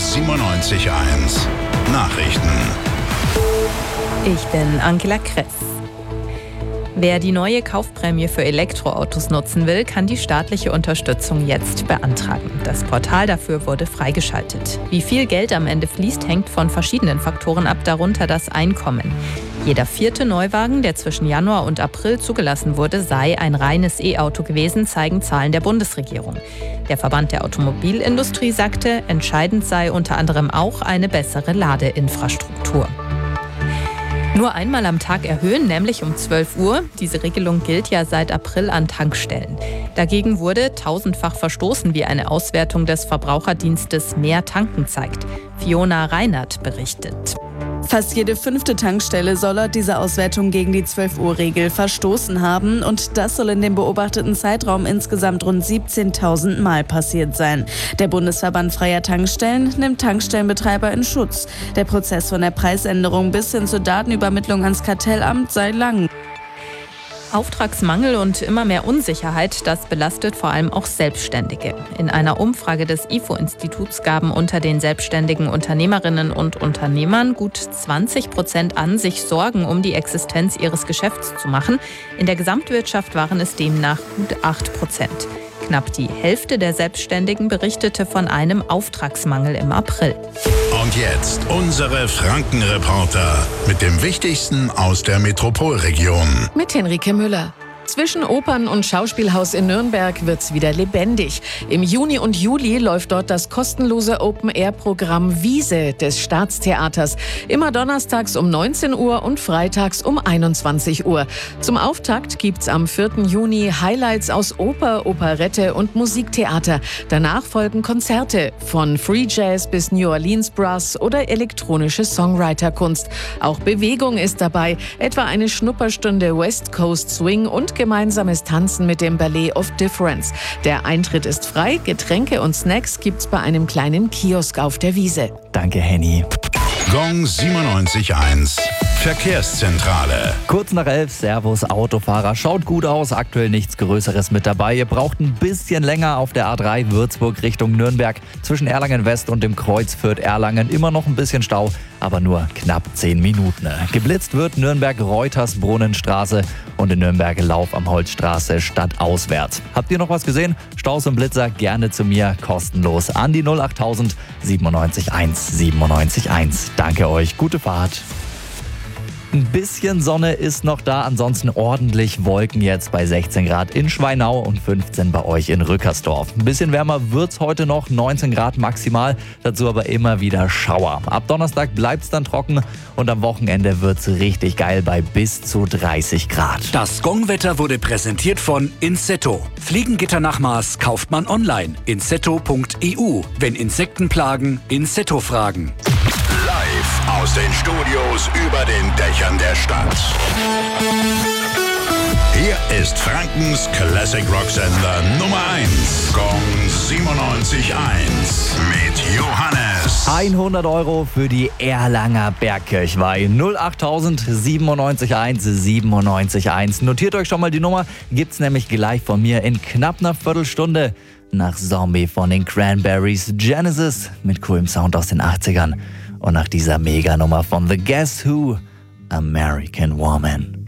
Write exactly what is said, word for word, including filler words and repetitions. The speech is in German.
siebenundneunzig Komma eins Nachrichten. Ich bin Angela Kress. Wer die neue Kaufprämie für Elektroautos nutzen will, kann die staatliche Unterstützung jetzt beantragen. Das Portal dafür wurde freigeschaltet. Wie viel Geld am Ende fließt, hängt von verschiedenen Faktoren ab, darunter das Einkommen. Jeder vierte Neuwagen, der zwischen Januar und April zugelassen wurde, sei ein reines E-Auto gewesen, zeigen Zahlen der Bundesregierung. Der Verband der Automobilindustrie sagte, entscheidend sei unter anderem auch eine bessere Ladeinfrastruktur. Nur einmal am Tag erhöhen, nämlich um zwölf Uhr. Diese Regelung gilt ja seit April an Tankstellen. Dagegen wurde tausendfach verstoßen, wie eine Auswertung des Verbraucherdienstes Mehr Tanken zeigt. Fiona Reinert berichtet. Fast jede fünfte Tankstelle soll laut dieser Auswertung gegen die zwölf Uhr Regel verstoßen haben. Und das soll in dem beobachteten Zeitraum insgesamt rund siebzehntausend Mal passiert sein. Der Bundesverband Freier Tankstellen nimmt Tankstellenbetreiber in Schutz. Der Prozess von der Preisänderung bis hin zur Datenübermittlung ans Kartellamt sei lang. Auftragsmangel und immer mehr Unsicherheit, das belastet vor allem auch Selbstständige. In einer Umfrage des I F O-Instituts gaben unter den selbstständigen Unternehmerinnen und Unternehmern gut zwanzig Prozent an, sich Sorgen um die Existenz ihres Geschäfts zu machen. In der Gesamtwirtschaft waren es demnach gut acht Prozent. Knapp die Hälfte der Selbstständigen berichtete von einem Auftragsmangel im April. Und jetzt unsere Franken-Reporter mit dem Wichtigsten aus der Metropolregion. Mit Henrike Müller. Zwischen Opern- und Schauspielhaus in Nürnberg wird's wieder lebendig. Im Juni und Juli läuft dort das kostenlose Open-Air-Programm Wiese des Staatstheaters. Immer donnerstags um neunzehn Uhr und freitags um einundzwanzig Uhr. Zum Auftakt gibt's am vierten Juni Highlights aus Oper, Operette und Musiktheater. Danach folgen Konzerte von Free Jazz bis New Orleans Brass oder elektronische Songwriterkunst. Auch Bewegung ist dabei, etwa eine Schnupperstunde West Coast Swing und gemeinsames Tanzen mit dem Ballet of Difference. Der Eintritt ist frei, Getränke und Snacks gibt's bei einem kleinen Kiosk auf der Wiese. Danke, Henny. Gong siebenundneunzig Komma eins Verkehrszentrale. Kurz nach elf, Servus Autofahrer. Schaut gut aus, aktuell nichts Größeres mit dabei. Ihr braucht ein bisschen länger auf der A drei Würzburg Richtung Nürnberg. Zwischen Erlangen West und dem Kreuz Fürth-Erlangen immer noch ein bisschen Stau, aber nur knapp zehn Minuten. Geblitzt wird Nürnberg-Reutersbrunnenstraße und in Nürnberg Lauf am Holzstraße stadtauswärts. Habt ihr noch was gesehen? Staus und Blitzer gerne zu mir, kostenlos an die null achttausend siebenundneunzig eins siebenundneunzig eins. Danke euch, gute Fahrt. Ein bisschen Sonne ist noch da, ansonsten ordentlich Wolken jetzt bei sechzehn Grad in Schweinau und fünfzehn bei euch in Rückersdorf. Ein bisschen wärmer wird's heute noch, neunzehn Grad maximal, dazu aber immer wieder Schauer. Ab Donnerstag bleibt's dann trocken und am Wochenende wird's richtig geil bei bis zu dreißig Grad. Das Gong-Wetter wurde präsentiert von Insetto. Fliegengitter nach Maß kauft man online. insetto punkt e u. Wenn Insekten plagen, Insetto fragen. Live aus den Studios über den Dächern der Stadt. Hier ist Frankens Classic Rock Sender Nummer eins. Gong siebenundneunzig Komma eins mit Johannes. hundert Euro für die Erlanger Bergkirchweih. null achttausend siebenundneunzig eins siebenundneunzig eins. Notiert euch schon mal die Nummer. Gibt's nämlich gleich von mir in knapp einer Viertelstunde. Nach Zombie von den Cranberries, Genesis mit coolem Sound aus den achtzigern. Und nach dieser Meganummer von The Guess Who, American Woman.